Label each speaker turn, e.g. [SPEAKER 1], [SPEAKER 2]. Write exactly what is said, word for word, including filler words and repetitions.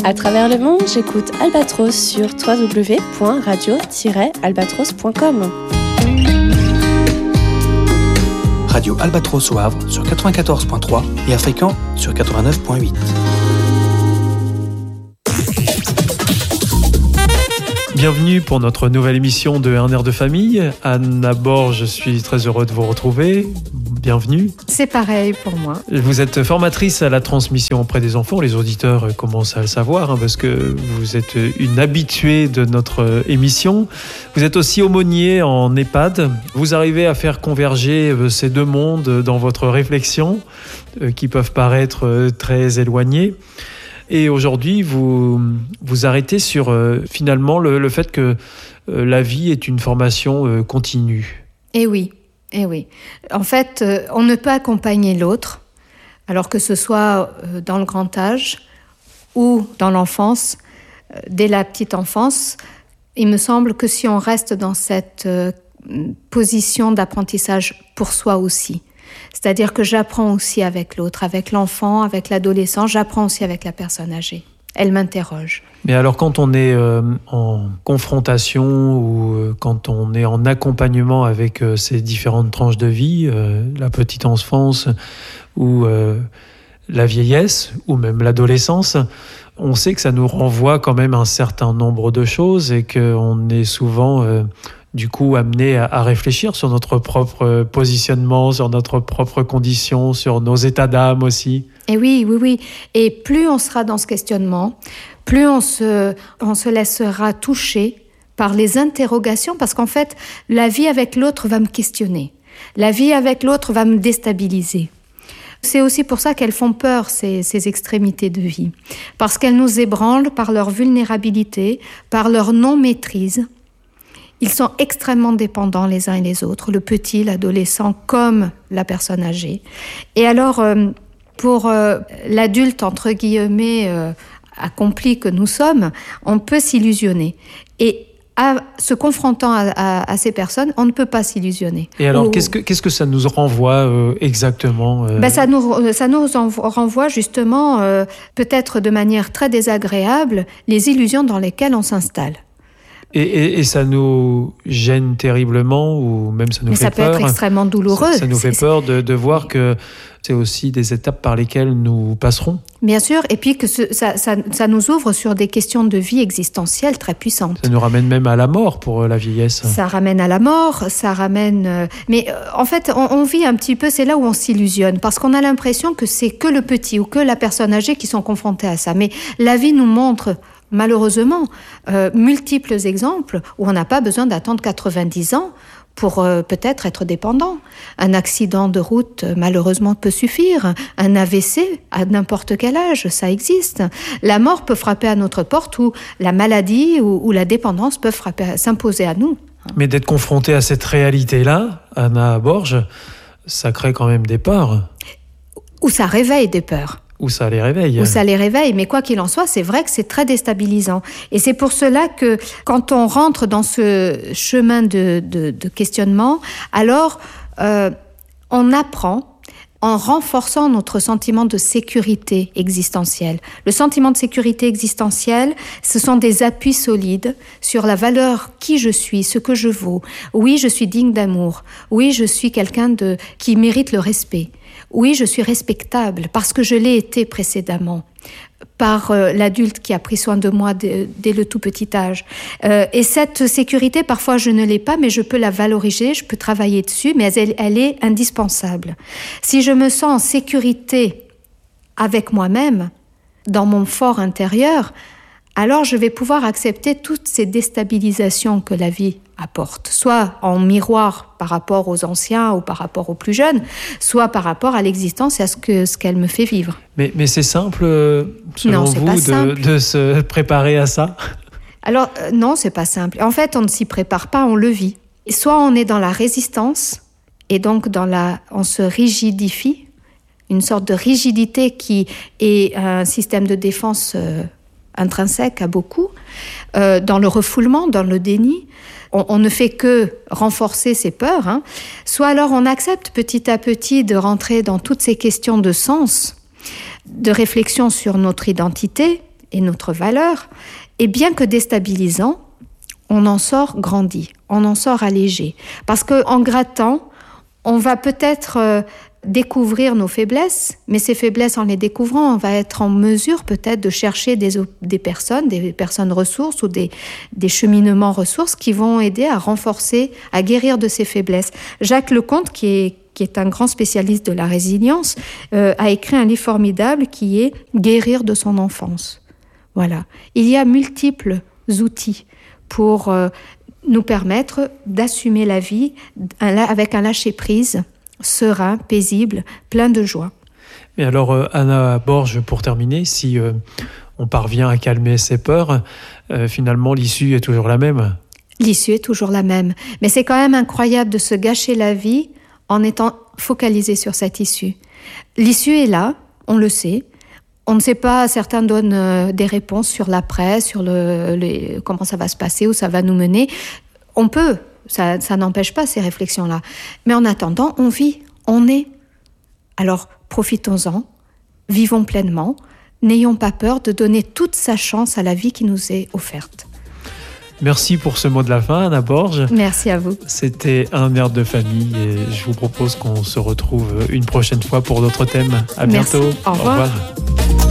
[SPEAKER 1] À travers le monde, j'écoute Albatros sur w w w point radio tiret albatros point com.
[SPEAKER 2] Radio Albatros au Havre sur quatre-vingt-quatorze point trois et à Fréquent sur quatre-vingt-neuf point huit.
[SPEAKER 3] Bienvenue pour notre nouvelle émission de Un air de famille. Anna Borge, je suis très heureux de vous retrouver. Bienvenue.
[SPEAKER 4] C'est pareil pour moi.
[SPEAKER 3] Vous êtes formatrice à la transmission auprès des enfants. Les auditeurs commencent à le savoir hein, parce que vous êtes une habituée de notre émission. Vous êtes aussi aumônier en EHPAD. Vous arrivez à faire converger ces deux mondes dans votre réflexion qui peuvent paraître très éloignés. Et aujourd'hui, vous vous arrêtez sur euh, finalement le, le fait que euh, la vie est une formation euh, continue.
[SPEAKER 4] Eh oui, eh oui. En fait, euh, on ne peut accompagner l'autre, alors que ce soit euh, dans le grand âge ou dans l'enfance, euh, dès la petite enfance. Il me semble que si on reste dans cette euh, position d'apprentissage pour soi aussi, c'est-à-dire que j'apprends aussi avec l'autre, avec l'enfant, avec l'adolescent, j'apprends aussi avec la personne âgée. Elle m'interroge.
[SPEAKER 3] Mais alors quand on est euh, en confrontation ou euh, quand on est en accompagnement avec euh, ces différentes tranches de vie, euh, la petite enfance ou euh, la vieillesse ou même l'adolescence, on sait que ça nous renvoie quand même un certain nombre de choses et qu'on est souvent... Euh, du coup amené à, à réfléchir sur notre propre positionnement, sur notre propre condition, sur nos états d'âme aussi.
[SPEAKER 4] Et oui, oui, oui. Et plus on sera dans ce questionnement, plus on se, on se laissera toucher par les interrogations, parce qu'en fait, la vie avec l'autre va me questionner. La vie avec l'autre va me déstabiliser. C'est aussi pour ça qu'elles font peur, ces, ces extrémités de vie. Parce qu'elles nous ébranlent par leur vulnérabilité, par leur non-maîtrise. Ils sont extrêmement dépendants les uns et les autres, le petit, l'adolescent, comme la personne âgée. Et alors, euh, pour euh, l'adulte, entre guillemets, euh, accompli que nous sommes, on peut s'illusionner. Et à, se confrontant à, à, à ces personnes, on ne peut pas s'illusionner.
[SPEAKER 3] Et alors,
[SPEAKER 4] Ou,
[SPEAKER 3] qu'est-ce que, qu'est-ce que ça nous renvoie euh, exactement euh... ben
[SPEAKER 4] ça, nous, ça nous renvoie justement, euh, peut-être de manière très désagréable, les illusions dans lesquelles on s'installe.
[SPEAKER 3] Et, et, et ça nous gêne terriblement ou même ça nous
[SPEAKER 4] Mais
[SPEAKER 3] fait peur.
[SPEAKER 4] Mais ça peut être extrêmement douloureux.
[SPEAKER 3] Ça, ça nous fait peur de, de voir que c'est aussi des étapes par lesquelles nous passerons.
[SPEAKER 4] Bien sûr, et puis que ce, ça, ça, ça nous ouvre sur des questions de vie existentielle très puissantes.
[SPEAKER 3] Ça nous ramène même à la mort pour la vieillesse.
[SPEAKER 4] Ça ramène à la mort, ça ramène... Mais en fait, on, on vit un petit peu, c'est là où on s'illusionne, parce qu'on a l'impression que c'est que le petit ou que la personne âgée qui sont confrontés à ça. Mais la vie nous montre... malheureusement, euh, multiples exemples où on n'a pas besoin d'attendre quatre-vingt-dix ans pour euh, peut-être être dépendant. Un accident de route, malheureusement, peut suffire. Un A V C, à n'importe quel âge, ça existe. La mort peut frapper à notre porte ou la maladie ou, ou la dépendance peuvent frapper, s'imposer à nous.
[SPEAKER 3] Mais d'être confronté à cette réalité-là, Anna Borge, ça crée quand même des peurs.
[SPEAKER 4] Ou ça réveille des peurs.
[SPEAKER 3] Ou ça les réveille.
[SPEAKER 4] Ou ça les réveille, mais quoi qu'il en soit, c'est vrai que c'est très déstabilisant. Et c'est pour cela que quand on rentre dans ce chemin de, de, de questionnement, alors euh, on apprend en renforçant notre sentiment de sécurité existentielle. Le sentiment de sécurité existentielle, ce sont des appuis solides sur la valeur qui je suis, ce que je vaux. Oui, je suis digne d'amour. Oui, je suis quelqu'un de, qui mérite le respect. Oui, je suis respectable parce que je l'ai été précédemment par euh, l'adulte qui a pris soin de moi dès, dès le tout petit âge. Euh, et cette sécurité, parfois je ne l'ai pas, mais je peux la valoriser, je peux travailler dessus, mais elle, elle est indispensable. Si je me sens en sécurité avec moi-même, dans mon fort intérieur, alors je vais pouvoir accepter toutes ces déstabilisations que la vie apporte, soit en miroir par rapport aux anciens ou par rapport aux plus jeunes, soit par rapport à l'existence et à ce, que, ce qu'elle me fait vivre.
[SPEAKER 3] Mais, mais c'est simple, selon
[SPEAKER 4] non, c'est
[SPEAKER 3] vous,
[SPEAKER 4] pas
[SPEAKER 3] de,
[SPEAKER 4] simple.
[SPEAKER 3] de se préparer à ça ?
[SPEAKER 4] Alors, euh, non, c'est pas simple. En fait, on ne s'y prépare pas, on le vit. Soit on est dans la résistance, et donc dans la, on se rigidifie, une sorte de rigidité qui est un système de défense euh, intrinsèque à beaucoup, euh, dans le refoulement, dans le déni. On, on ne fait que renforcer ses peurs. Hein. Soit alors on accepte petit à petit de rentrer dans toutes ces questions de sens, de réflexion sur notre identité et notre valeur. Et bien que déstabilisant, on en sort grandi, on en sort allégé. Parce qu'en grattant, on va peut-être euh, découvrir nos faiblesses, mais ces faiblesses, en les découvrant, on va être en mesure peut-être de chercher des, des personnes, des personnes ressources ou des, des cheminements ressources qui vont aider à renforcer, à guérir de ces faiblesses. Jacques Lecomte, qui est, qui est un grand spécialiste de la résilience, euh, a écrit un livre formidable qui est « Guérir de son enfance ». Voilà. Il y a multiples outils pour euh, nous permettre d'assumer la vie avec un lâcher-prise serein, paisible, plein de joie.
[SPEAKER 3] Mais alors, euh, Anna Borges, pour terminer, si euh, on parvient à calmer ses peurs, euh, finalement, l'issue est toujours la même.
[SPEAKER 4] L'issue est toujours la même. Mais c'est quand même incroyable de se gâcher la vie en étant focalisé sur cette issue. L'issue est là, on le sait. On ne sait pas, certains donnent euh, des réponses sur l'après, sur le, les, comment ça va se passer, où ça va nous mener. On peut, ça, ça n'empêche pas ces réflexions-là. Mais en attendant, on vit, on est. Alors, profitons-en, vivons pleinement, n'ayons pas peur de donner toute sa chance à la vie qui nous est offerte.
[SPEAKER 3] Merci pour ce mot de la fin, Anna Borges.
[SPEAKER 4] Merci à vous.
[SPEAKER 3] C'était Un air de famille et je vous propose qu'on se retrouve une prochaine fois pour d'autres thèmes. À
[SPEAKER 4] Merci.
[SPEAKER 3] bientôt.
[SPEAKER 4] Au revoir.
[SPEAKER 3] Au revoir.